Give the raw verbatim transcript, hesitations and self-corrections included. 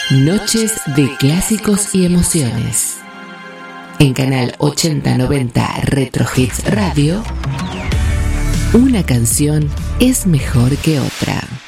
Noches de clásicos y emociones. En Canal ochenta noventa Retro Hits Radio, una canción es mejor que otra.